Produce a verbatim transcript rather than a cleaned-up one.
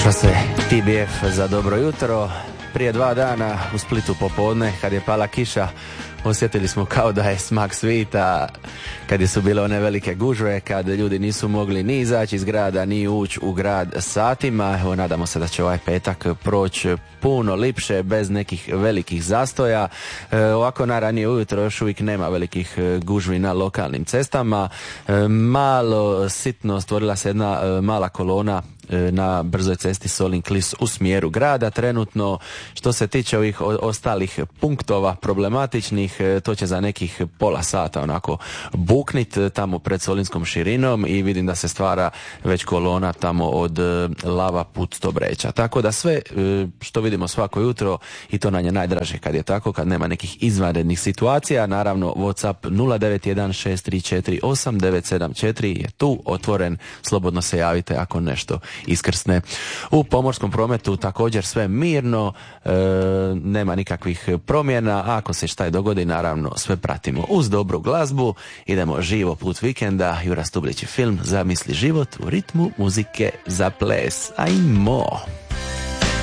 Sluša se T B F za dobro jutro. Prije dva dana u Splitu popodne, kad je pala kiša, osjetili smo kao da je smak svita, kad su bile one velike gužve, kad ljudi nisu mogli ni izaći iz grada, ni ući u grad satima. Evo, nadamo se da će ovaj petak proći puno lipše, bez nekih velikih zastoja. E, ovako na ranije ujutro još uvijek nema velikih gužvi na lokalnim cestama. E, malo sitno stvorila se jedna e, mala kolona na brzoj cesti Solin-Klis u smjeru grada. Trenutno, što se tiče ovih ostalih punktova problematičnih, to će za nekih pola sata onako buknit tamo pred Solinskom širinom i vidim da se stvara već kolona tamo od Lava put do Breća. Tako da sve što vidimo svako jutro, i to nam je najdraže kad je tako, kad nema nekih izvanrednih situacija. Naravno, WhatsApp nula devet jedan šest tri četiri osam devet sedam četiri je tu otvoren, slobodno se javite ako nešto iskrsne. U pomorskom prometu također sve mirno, e, nema nikakvih promjena, a ako se šta je dogodi, naravno sve pratimo uz dobru glazbu. Idemo živo put vikenda, Jura Stublić film Zamisli život u ritmu muzike za ples. Ajmo!